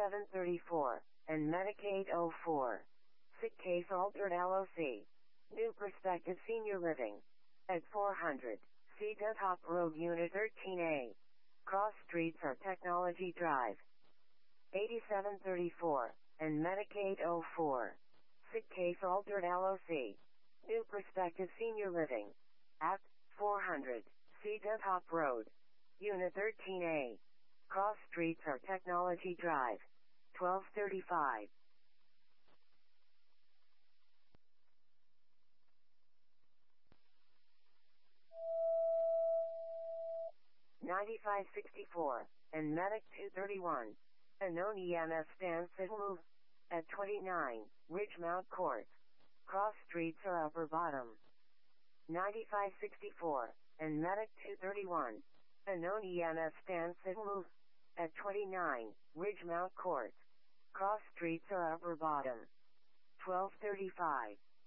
8734, and Medicaid 04. Sick case altered LOC. New Perspective Senior Living. At 400, Cedar Top Road, Unit 13A. Cross Streets or Technology Drive. 8734, and Medicaid 04. Sick case altered LOC. New Perspective Senior Living. At 400, Cedar Top Road. Unit 13A. Cross Streets or Technology Drive. 1235. $95.64, and Medic 231. A known EMS stands at move. At 29, Ridgemount Court. Cross Streets or Upper Bottom. $95.64, and Medic 231. A known EMS stands at move. At 29, Ridgemount Court. Cross Streets or Upper Bottom. 1235.